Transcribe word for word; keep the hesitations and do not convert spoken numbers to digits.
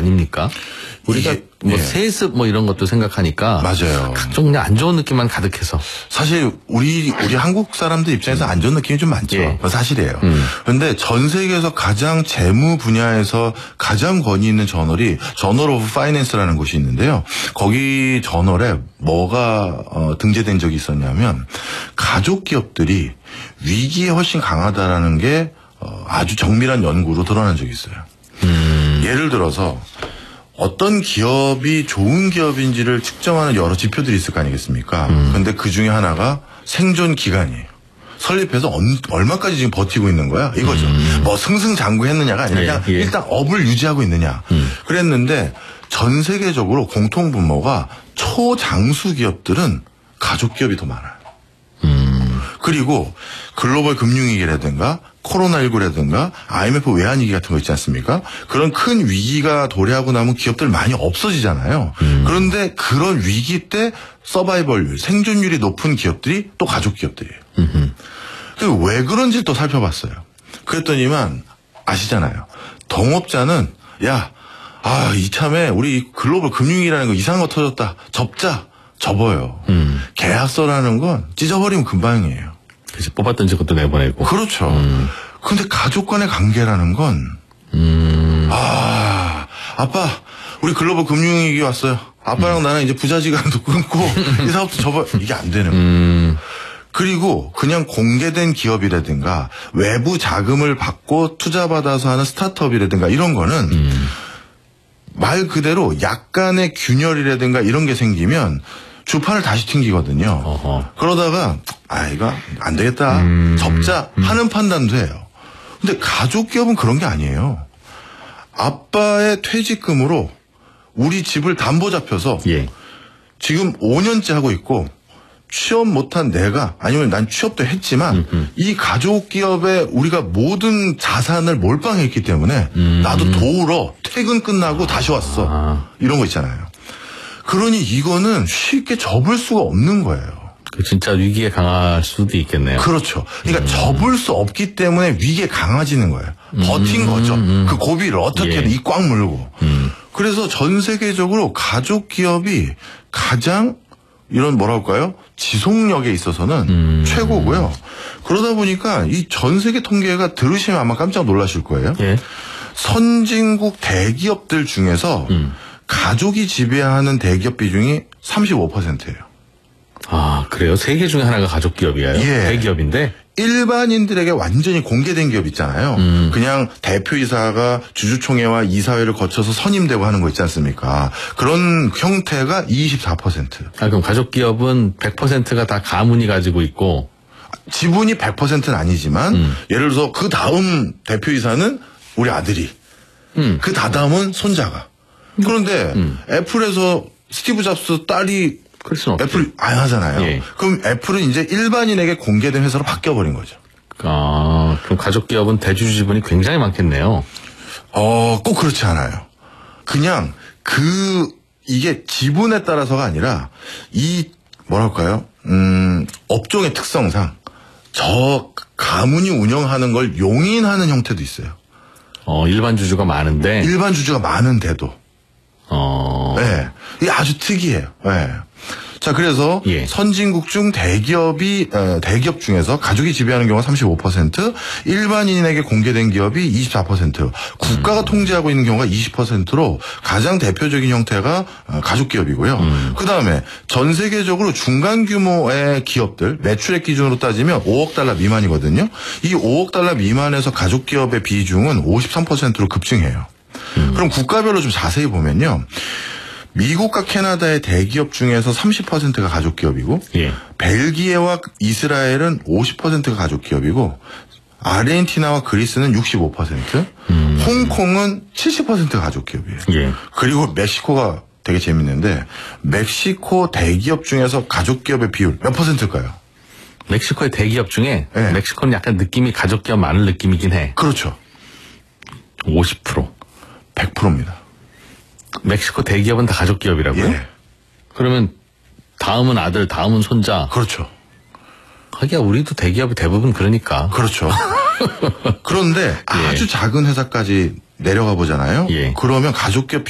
아닙니까? 우리가 뭐 예. 세습 뭐 이런 것도 생각하니까 맞아요. 각종 그냥 안 좋은 느낌만 가득해서. 사실 우리 우리 한국 사람들 입장에서 안 좋은 느낌이 좀 많죠. 예. 사실이에요. 음. 그런데 전 세계에서 가장 재무 분야에서 가장 권위 있는 저널이 저널 오브 파이낸스라는 곳이 있는데요. 거기 저널에 뭐가 어, 등재된 적이 있었냐면 가족 기업들이 위기에 훨씬 강하다라는 게 어, 아주 정밀한 연구로 드러난 적이 있어요. 음. 예를 들어서 어떤 기업이 좋은 기업인지를 측정하는 여러 지표들이 있을 거 아니겠습니까? 그런데 음. 그 중에 하나가 생존 기간이에요. 설립해서 언, 얼마까지 지금 버티고 있는 거야? 이거죠. 음. 뭐 승승장구했느냐가 아니라 그냥 예, 예. 일단 업을 유지하고 있느냐. 음. 그랬는데 전 세계적으로 공통분모가 초장수 기업들은 가족 기업이 더 많아요. 음. 그리고 글로벌 금융위기라든가 코로나십구라든가 아이엠에프 외환위기 같은 거 있지 않습니까? 그런 큰 위기가 도래하고 나면 기업들 많이 없어지잖아요. 음. 그런데 그런 위기 때 서바이벌률, 생존율이 높은 기업들이 또 가족 기업들이에요. 왜 그런지 또 살펴봤어요. 그랬더니만 아시잖아요. 동업자는 야, 아, 이참에 우리 글로벌 금융위기라는 거 이상한 거 터졌다. 접자. 접어요. 음. 계약서라는 건 찢어버리면 금방이에요. 그래서 뽑았던 것도 내보내고. 그렇죠. 음. 근데 가족 간의 관계라는 건, 음. 아, 아빠, 우리 글로벌 금융위기 왔어요. 아빠랑 음. 나랑 이제 부자지간도 끊고, 이 사업도 접어, 이게 안 되는 거예요. 음. 그리고 그냥 공개된 기업이라든가, 외부 자금을 받고 투자받아서 하는 스타트업이라든가, 이런 거는, 음. 말 그대로 약간의 균열이라든가 이런 게 생기면, 주판을 다시 튕기거든요. 어허. 그러다가 아 이거 안 되겠다. 음, 접자 음. 하는 판단도 해요. 근데 가족 기업은 그런 게 아니에요. 아빠의 퇴직금으로 우리 집을 담보 잡혀서 예. 지금 오 년째 하고 있고 취업 못한 내가 아니면 난 취업도 했지만 음, 음. 이 가족 기업에 우리가 모든 자산을 몰빵했기 때문에 음. 나도 도우러 퇴근 끝나고 아. 다시 왔어. 아. 이런 거 있잖아요. 그러니 이거는 쉽게 접을 수가 없는 거예요. 그 진짜 위기에 강할 수도 있겠네요. 그렇죠. 그러니까 음. 접을 수 없기 때문에 위기에 강해지는 거예요. 버틴 음. 거죠. 음. 그 고비를 어떻게든 예. 이 꽉 물고. 음. 그래서 전 세계적으로 가족 기업이 가장 이런 뭐랄까요? 지속력에 있어서는 음. 최고고요. 그러다 보니까 이 전 세계 통계가 들으시면 아마 깜짝 놀라실 거예요. 예. 선진국 대기업들 중에서 음. 가족이 지배하는 대기업 비중이 삼십오 퍼센트예요. 아, 그래요? 세 개 중에 하나가 가족 기업이에요? 예. 대기업인데? 일반인들에게 완전히 공개된 기업 있잖아요. 음. 그냥 대표이사가 주주총회와 이사회를 거쳐서 선임되고 하는 거 있지 않습니까? 그런 형태가 이십사 퍼센트. 아, 그럼 가족 기업은 백 퍼센트가 다 가문이 가지고 있고? 지분이 백 퍼센트는 아니지만 음. 예를 들어서 그 다음 대표이사는 우리 아들이 음. 그 다다음은 손자가 그런데 음. 애플에서 스티브 잡스 딸이 애플 안 하잖아요. 예. 그럼 애플은 이제 일반인에게 공개된 회사로 바뀌어버린 거죠. 아, 그럼 가족 기업은 대주주 지분이 굉장히 많겠네요. 어, 꼭 그렇지 않아요. 그냥 그 이게 지분에 따라서가 아니라 이 뭐랄까요? 음, 업종의 특성상 저 가문이 운영하는 걸 용인하는 형태도 있어요. 어, 일반 주주가 많은데 일반 주주가 많은데도. 어. 네. 이게 아주 특이해요. 네. 자, 그래서 예. 선진국 중 대기업이 어, 대기업 중에서 가족이 지배하는 경우가 삼십오 퍼센트, 일반인에게 공개된 기업이 이십사 퍼센트, 국가가 음. 통제하고 있는 경우가 이십 퍼센트로 가장 대표적인 형태가 어, 가족 기업이고요. 음. 그다음에 전 세계적으로 중간 규모의 기업들 매출액 기준으로 따지면 오억 달러 미만이거든요. 이 오억 달러 미만에서 가족 기업의 비중은 오십삼 퍼센트로 급증해요. 음. 그럼 국가별로 좀 자세히 보면요. 미국과 캐나다의 대기업 중에서 삼십 퍼센트가 가족 기업이고 예. 벨기에와 이스라엘은 오십 퍼센트가 가족 기업이고 아르헨티나와 그리스는 육십오 퍼센트, 음. 홍콩은 칠십 퍼센트가 가족 기업이에요. 예. 그리고 멕시코가 되게 재밌는데 멕시코 대기업 중에서 가족 기업의 비율 몇 퍼센트일까요? 멕시코의 대기업 중에 네. 멕시코는 약간 느낌이 가족 기업 많은 느낌이긴 해. 그렇죠. 오십 퍼센트. 백 퍼센트입니다. 멕시코 대기업은 다 가족 기업이라고요? 예. 그러면 다음은 아들, 다음은 손자. 그렇죠. 하기야 우리도 대기업이 대부분 그러니까. 그렇죠. 그런데 예. 아주 작은 회사까지 내려가 보잖아요. 예. 그러면 가족 기업